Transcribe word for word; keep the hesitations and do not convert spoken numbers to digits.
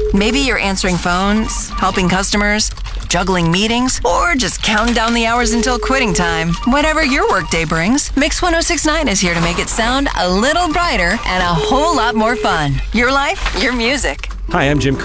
Maybe you're answering phones, helping customers, juggling meetings, or just counting down the hours until quitting time. Whatever your workday brings, Mix one oh six point nine is here to make it sound a little brighter and a whole lot more fun. Your life, your music. Hi, I'm Jim